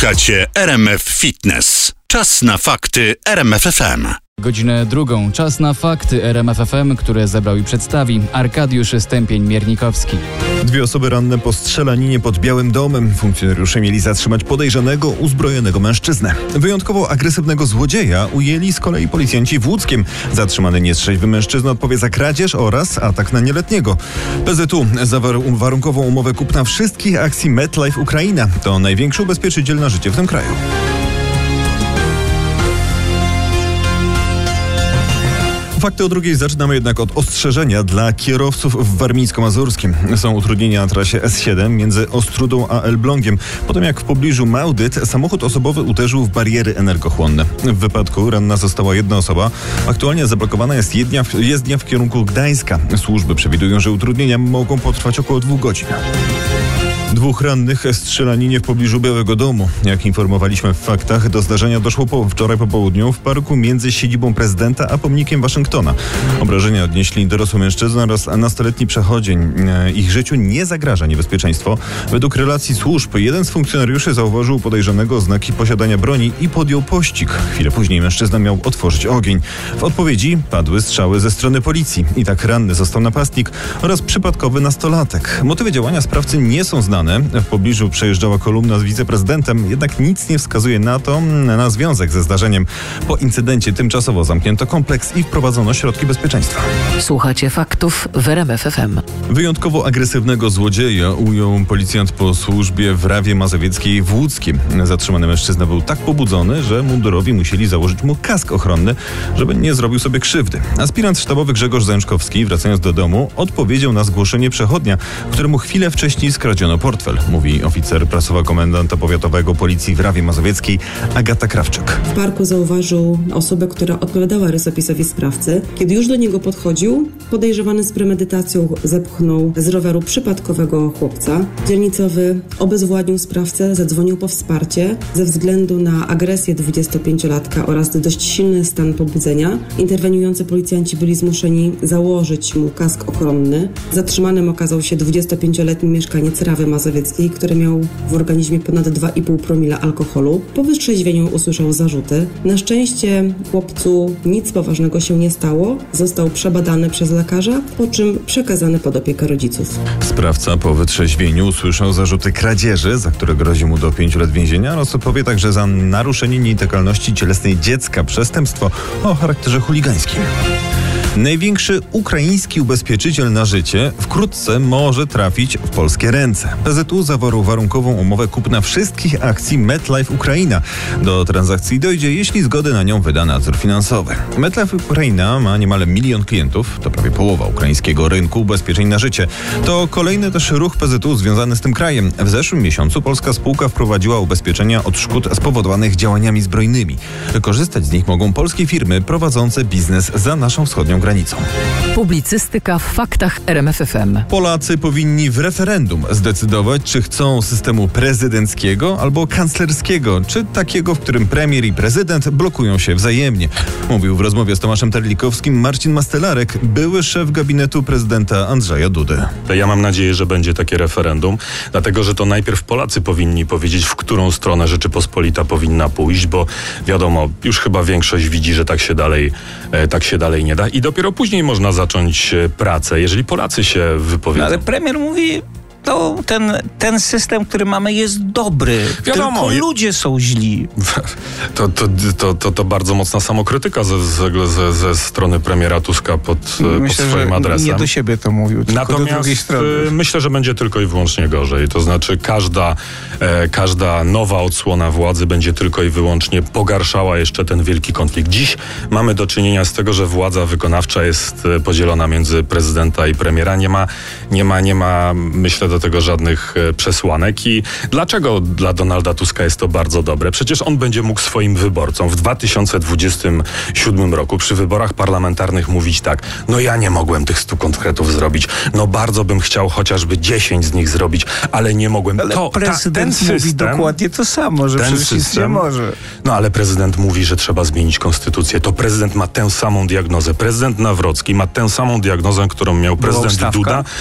Słuchacie RMF Fitness. Czas na fakty RMF FM. Godzinę drugą. Czas na fakty RMF FM, które zebrał i przedstawi Arkadiusz Stępień-Miernikowski. 2 osoby ranne po strzelaninie pod Białym Domem. Funkcjonariusze mieli zatrzymać podejrzanego, uzbrojonego mężczyznę. Wyjątkowo agresywnego złodzieja ujęli z kolei policjanci w Łódzkiem. Zatrzymany nietrzeźwy mężczyzna odpowie za kradzież oraz atak na nieletniego. PZU zawarł warunkową umowę kupna wszystkich akcji MetLife Ukraina. To największy ubezpieczyciel na życie w tym kraju. Fakty o drugiej zaczynamy jednak od ostrzeżenia dla kierowców w Warmińsko-Mazurskim. Są utrudnienia na trasie S7 między Ostrudą a Elblągiem. Po tym jak w pobliżu Małdyt samochód osobowy uderzył w bariery energochłonne. W wypadku ranna została jedna osoba. Aktualnie zablokowana jest jezdnia w kierunku Gdańska. Służby przewidują, że utrudnienia mogą potrwać około 2 godzin. 2 rannych w strzelaninie w pobliżu Białego Domu. Jak informowaliśmy w faktach, do zdarzenia doszło wczoraj po południu w parku między siedzibą prezydenta a pomnikiem Waszyngtona. Obrażenia odnieśli dorosły mężczyzna oraz nastoletni przechodzień. Ich życiu nie zagraża niebezpieczeństwo. Według relacji służb jeden z funkcjonariuszy zauważył podejrzanego oznaki posiadania broni i podjął pościg. Chwilę później mężczyzna miał otworzyć ogień. W odpowiedzi padły strzały ze strony policji. I tak ranny został napastnik oraz przypadkowy nastolatek. Motywy działania sprawcy nie są znane. W pobliżu przejeżdżała kolumna z wiceprezydentem, jednak nic nie wskazuje na związek ze zdarzeniem. Po incydencie tymczasowo zamknięto kompleks i wprowadzono środki bezpieczeństwa. Słuchacie faktów w RMF FM. Wyjątkowo agresywnego złodzieja ujął policjant po służbie w Rawie Mazowieckiej w Łódzkiem. Zatrzymany mężczyzna był tak pobudzony, że mundurowi musieli założyć mu kask ochronny, żeby nie zrobił sobie krzywdy. Aspirant sztabowy Grzegorz Zajączkowski, wracając do domu, odpowiedział na zgłoszenie przechodnia, któremu chwilę wcześniej skradziono portfel, mówi oficer prasowa komendanta powiatowego policji w Rawie Mazowieckiej Agata Krawczyk. W parku zauważył osobę, która odpowiadała rysopisowi sprawcy. Kiedy już do niego podchodził, podejrzewany z premedytacją zepchnął z roweru przypadkowego chłopca. Dzielnicowy obezwładnił sprawcę, zadzwonił po wsparcie. Ze względu na agresję 25-latka oraz dość silny stan pobudzenia, interweniujący policjanci byli zmuszeni założyć mu kask ochronny. Zatrzymanym okazał się 25-letni mieszkaniec Rawy Mazowieckiej, który miał w organizmie ponad 2,5 promila alkoholu. Po wytrzeźwieniu usłyszał zarzuty. Na szczęście chłopcu nic poważnego się nie stało. Został przebadany przez lekarza, po czym przekazany pod opiekę rodziców. Sprawca po wytrzeźwieniu usłyszał zarzuty kradzieży, za które grozi mu do 5 lat więzienia, oraz odpowie także za naruszenie nietykalności cielesnej dziecka, przestępstwo o charakterze chuligańskim. Największy ukraiński ubezpieczyciel na życie wkrótce może trafić w polskie ręce. PZU zawarł warunkową umowę kupna wszystkich akcji MetLife Ukraina. Do transakcji dojdzie, jeśli zgodę na nią wyda nadzór finansowy. MetLife Ukraina ma niemal 1 milion klientów, to prawie połowa ukraińskiego rynku ubezpieczeń na życie. To kolejny też ruch PZU związany z tym krajem. W zeszłym miesiącu polska spółka wprowadziła ubezpieczenia od szkód spowodowanych działaniami zbrojnymi. Korzystać z nich mogą polskie firmy prowadzące biznes za naszą wschodnią granicą. Publicystyka w faktach RMF FM. Polacy powinni w referendum zdecydować, czy chcą systemu prezydenckiego albo kanclerskiego, czy takiego, w którym premier i prezydent blokują się wzajemnie. Mówił w rozmowie z Tomaszem Terlikowskim Marcin Mastelarek, były szef gabinetu prezydenta Andrzeja Dudy. Ja mam nadzieję, że będzie takie referendum, dlatego że to najpierw Polacy powinni powiedzieć, w którą stronę Rzeczypospolita powinna pójść, bo wiadomo, już chyba większość widzi, że tak się dalej nie da i dopiero później można zacząć pracę, jeżeli Polacy się wypowiedzą. Ale premier mówi, to ten system, który mamy, jest dobry. Wiadomo, tylko ludzie są źli. To bardzo mocna samokrytyka ze strony premiera Tuska pod swoim adresem. Nie do siebie to mówił, tylko Natomiast do drugiej strony. Myślę, że będzie tylko i wyłącznie gorzej. To znaczy każda nowa odsłona władzy będzie tylko i wyłącznie pogarszała jeszcze ten wielki konflikt. Dziś mamy do czynienia z tego, że władza wykonawcza jest podzielona między prezydenta i premiera. Nie ma, myślę, do tego żadnych przesłanek. I dlaczego dla Donalda Tuska jest to bardzo dobre? Przecież on będzie mógł swoim wyborcom w 2027 roku przy wyborach parlamentarnych mówić tak, no ja nie mogłem tych 100 konkretów zrobić, no bardzo bym chciał chociażby 10 z nich zrobić, ale nie mogłem. Ale prezydent mówi dokładnie to samo, że przecież nic nie może. No ale prezydent mówi, że trzeba zmienić konstytucję. To prezydent ma tę samą diagnozę. Prezydent Nawrocki ma tę samą diagnozę, którą miał prezydent Duda